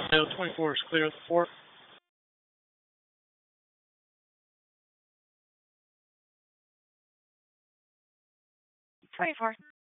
Ohio 24 is clear at the 4. 24.